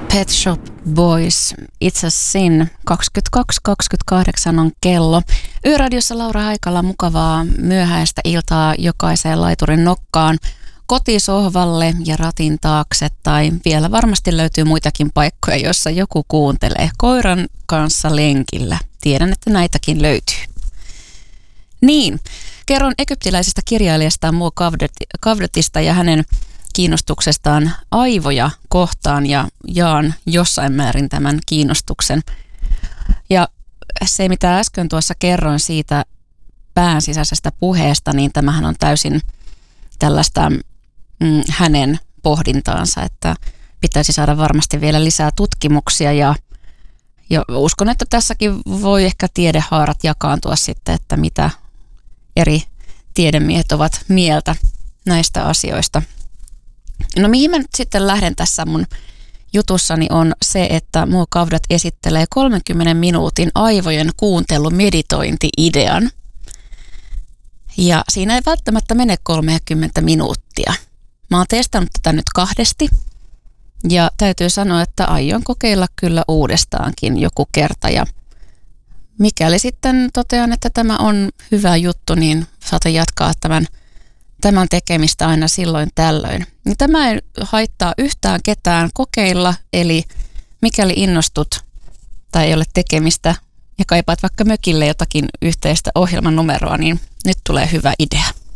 Pet Shop Boys, It's a Sin, 22:28 on kello. Yöradiossa Laura Haikala, mukavaa myöhäistä iltaa jokaiseen laiturin nokkaan, kotisohvalle ja ratin taakse, tai vielä varmasti löytyy muitakin paikkoja, joissa joku kuuntelee koiran kanssa lenkillä. Tiedän, että näitäkin löytyy. Niin, kerron egyptiläisestä kirjailijasta Mo Gawdatista ja hänen kiinnostuksestaan aivoja kohtaan ja jaan jossain määrin tämän kiinnostuksen. Ja se, mitä äsken tuossa kerroin siitä pään sisäisestä puheesta, niin tämähän on täysin tällaista hänen pohdintaansa, että pitäisi saada varmasti vielä lisää tutkimuksia ja uskon, että tässäkin voi ehkä tiedehaarat jakaantua sitten, että mitä eri tiedemiehet ovat mieltä näistä asioista. No mihin mä nyt sitten lähden tässä mun jutussani on se, että Mo Gawdat esittelee 30 minuutin aivojen kuuntelumeditointi-idean. Ja siinä ei välttämättä mene 30 minuuttia. Mä oon testannut tätä nyt 2 ja täytyy sanoa, että aion kokeilla kyllä uudestaankin joku kerta. Ja mikäli sitten totean, että tämä on hyvä juttu, niin saatan jatkaa tämän tekemistä aina silloin tällöin. Tämä ei haittaa yhtään ketään kokeilla, eli mikäli innostut tai ei ole tekemistä ja kaipaat vaikka mökille jotakin yhteistä ohjelman numeroa, niin nyt tulee hyvä idea.